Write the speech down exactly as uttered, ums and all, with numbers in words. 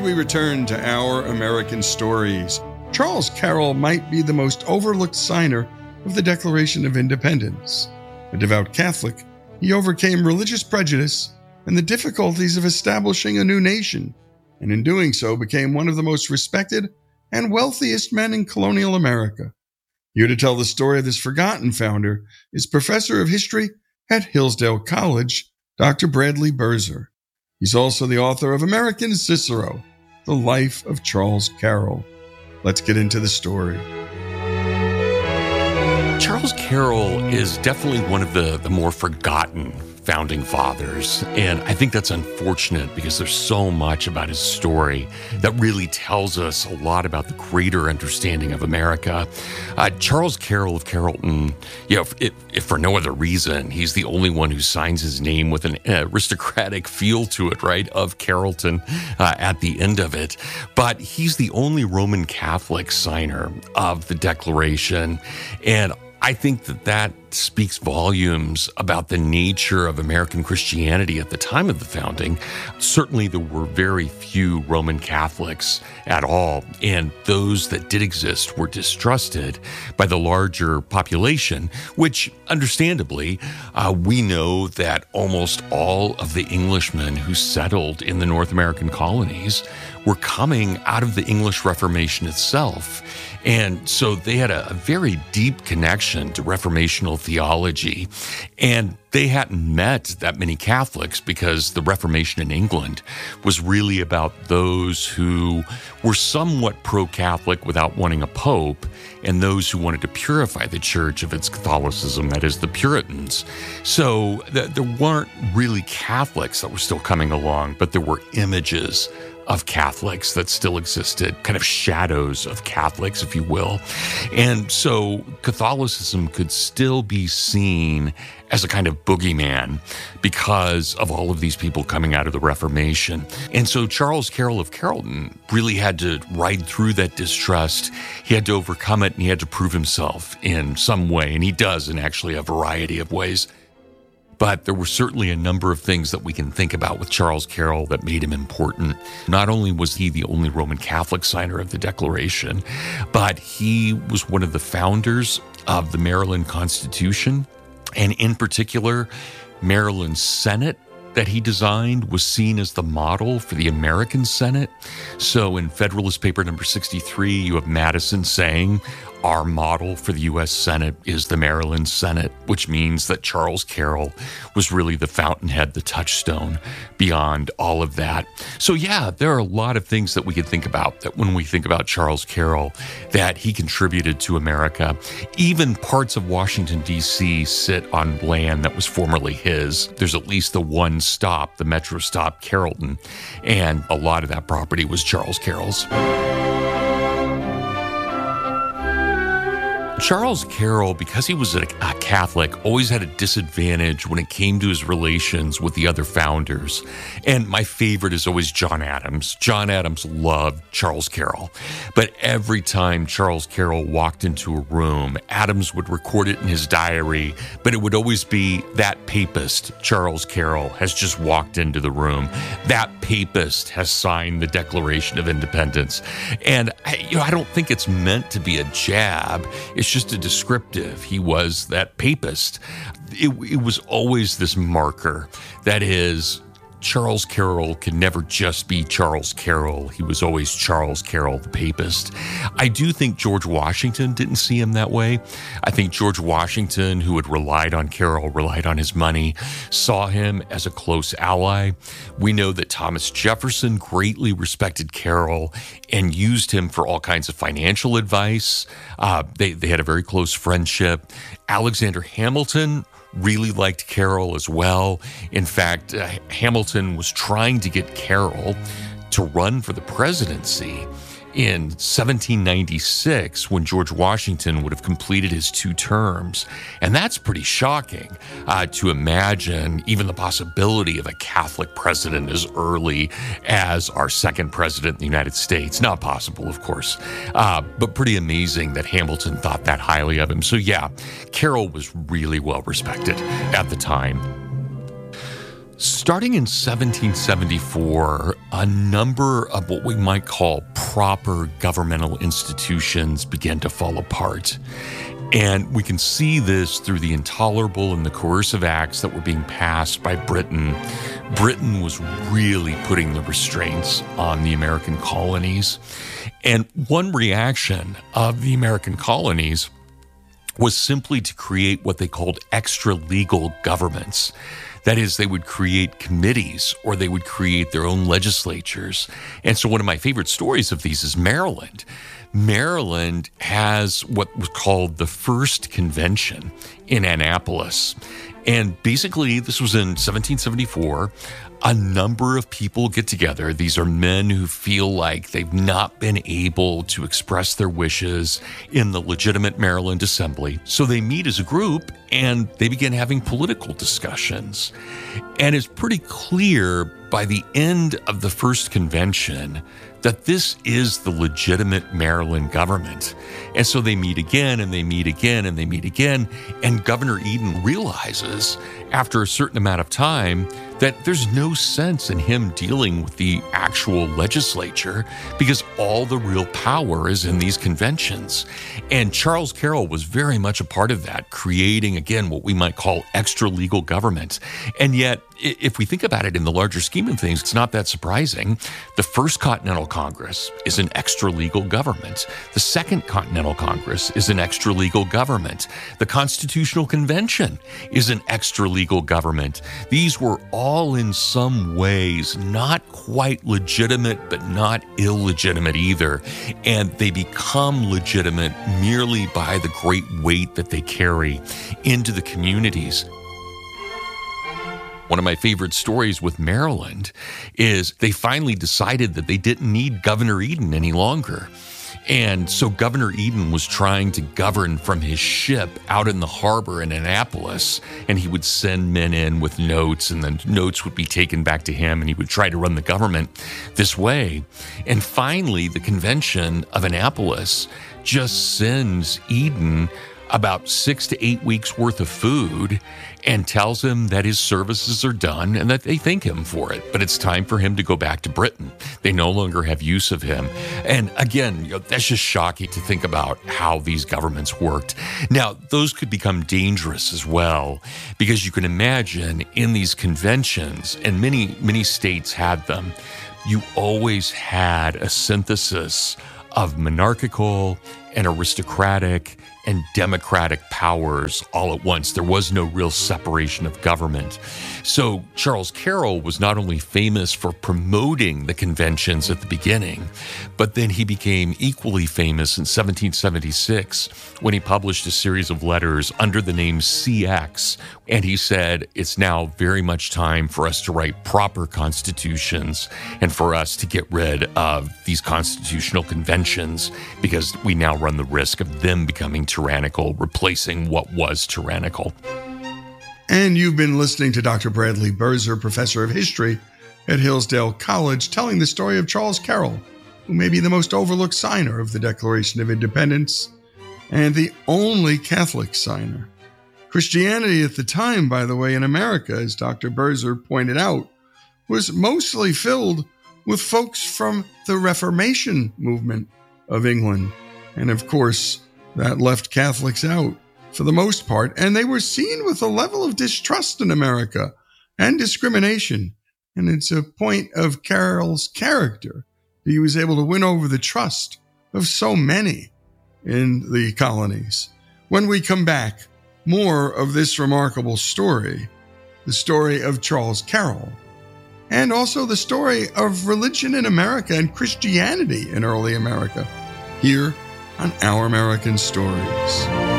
And we return to Our American Stories. Charles Carroll might be the most overlooked signer of the Declaration of Independence. A devout Catholic, he overcame religious prejudice and the difficulties of establishing a new nation, and in doing so became one of the most respected and wealthiest men in colonial America. Here to tell the story of this forgotten founder is Professor of History at Hillsdale College, Doctor Bradley Birzer. He's also the author of American Cicero, The Life of Charles Carroll. Let's get into the story. Charles Carroll is definitely one of the, the more forgotten founding fathers, and I think that's unfortunate because there's so much about his story that really tells us a lot about the greater understanding of America. Uh, Charles Carroll of Carrollton, you know, if, if for no other reason, he's the only one who signs his name with an aristocratic feel to it, right, of Carrollton uh, at the end of it. But he's the only Roman Catholic signer of the Declaration, and I think that that speaks volumes about the nature of American Christianity at the time of the founding. Certainly, there were very few Roman Catholics at all, and those that did exist were distrusted by the larger population, which, understandably, uh, we know that almost all of the Englishmen who settled in the North American colonies were coming out of the English Reformation itself. And so they had a, a very deep connection to Reformational theology. And they hadn't met that many Catholics because the Reformation in England was really about those who were somewhat pro-Catholic without wanting a pope, and those who wanted to purify the church of its Catholicism, that is, the Puritans. So th- there weren't really Catholics that were still coming along, but there were images of Catholics that still existed, kind of shadows of Catholics, if you will. And so Catholicism could still be seen as a kind of boogeyman because of all of these people coming out of the Reformation. And so Charles Carroll of Carrollton really had to ride through that distrust. He had to overcome it, and he had to prove himself in some way, and he does in actually a variety of ways. But there were certainly a number of things that we can think about with Charles Carroll that made him important. Not only was he the only Roman Catholic signer of the Declaration, but he was one of the founders of the Maryland Constitution. And in particular, Maryland's Senate that he designed was seen as the model for the American Senate. So in Federalist Paper number sixty-three, you have Madison saying, "Our model for the U S Senate is the Maryland Senate," which means that Charles Carroll was really the fountainhead, the touchstone beyond all of that. So yeah, there are a lot of things that we can think about that when we think about Charles Carroll, that he contributed to America. Even parts of Washington, D C sit on land that was formerly his. There's at least the one stop, the Metro stop, Carrollton, and a lot of that property was Charles Carroll's. Charles Carroll, because he was a, a Catholic, always had a disadvantage when it came to his relations with the other founders. And my favorite is always John Adams. John Adams loved Charles Carroll. But every time Charles Carroll walked into a room, Adams would record it in his diary, but it would always be, "That papist, Charles Carroll, has just walked into the room. That papist has signed the Declaration of Independence." And you know, I don't think it's meant to be a jab. It's just a descriptive. He was that papist. It, it was always this marker. That is, Charles Carroll could never just be Charles Carroll. He was always Charles Carroll, the papist. I do think George Washington didn't see him that way. I think George Washington, who had relied on Carroll, relied on his money, saw him as a close ally. We know that Thomas Jefferson greatly respected Carroll and used him for all kinds of financial advice. Uh, they, they had a very close friendship. Alexander Hamilton really liked Carroll as well. In fact, uh, Hamilton was trying to get Carroll to run for the presidency in seventeen ninety-six, when George Washington would have completed his two terms. And that's pretty shocking uh, to imagine even the possibility of a Catholic president as early as our second president in the United States. Not possible, of course, uh, but pretty amazing that Hamilton thought that highly of him. So yeah, Carroll was really well respected at the time. Starting in seventeen seventy-four, a number of what we might call proper governmental institutions began to fall apart. And we can see this through the intolerable and the coercive acts that were being passed by Britain. Britain was really putting the restraints on the American colonies. And one reaction of the American colonies was simply to create what they called extra-legal governments. That is, they would create committees or they would create their own legislatures. And so one of my favorite stories of these is Maryland. Maryland has what was called the First Convention in Annapolis. And basically, this was in seventeen seventy-four. A number of people get together. These are men who feel like they've not been able to express their wishes in the legitimate Maryland Assembly. So they meet as a group and they begin having political discussions. And it's pretty clear by the end of the first convention that this is the legitimate Maryland government. And so they meet again and they meet again and they meet again. And Governor Eden realizes after a certain amount of time that there's no sense in him dealing with the actual legislature because all the real power is in these conventions. And Charles Carroll was very much a part of that, creating, again, what we might call extra-legal government. And yet, if we think about it in the larger scheme of things, it's not that surprising. The First Continental Congress is an extra-legal government. The Second Continental Congress is an extra-legal government. The Constitutional Convention is an extra-legal government. These were all in some ways not quite legitimate, but not illegitimate either. And they become legitimate merely by the great weight that they carry into the communities. One of my favorite stories with Maryland is they finally decided that they didn't need Governor Eden any longer. And so Governor Eden was trying to govern from his ship out in the harbor in Annapolis, and he would send men in with notes, and then notes would be taken back to him, and he would try to run the government this way. And finally, the convention of Annapolis just sends Eden about six to eight weeks worth of food and tells him that his services are done and that they thank him for it. But it's time for him to go back to Britain. They no longer have use of him. And again, you know, that's just shocking to think about how these governments worked. Now, those could become dangerous as well, because you can imagine in these conventions, and many, many states had them, you always had a synthesis of monarchical and aristocratic and democratic powers all at once. There was no real separation of government. So Charles Carroll was not only famous for promoting the conventions at the beginning, but then he became equally famous in seventeen seventy-six when he published a series of letters under the name C X. And he said, it's now very much time for us to write proper constitutions and for us to get rid of these constitutional conventions, because we now run the risk of them becoming tyrannical, replacing what was tyrannical. And you've been listening to Doctor Bradley Birzer, professor of history at Hillsdale College, telling the story of Charles Carroll, who may be the most overlooked signer of the Declaration of Independence and the only Catholic signer. Christianity at the time, by the way, in America, as Doctor Birzer pointed out, was mostly filled with folks from the Reformation movement of England. And of course, that left Catholics out for the most part, and they were seen with a level of distrust in America and discrimination. And it's a point of Carroll's character that he was able to win over the trust of so many in the colonies. When we come back, more of this remarkable story, the story of Charles Carroll, and also the story of religion in America and Christianity in early America, here on Our American Stories.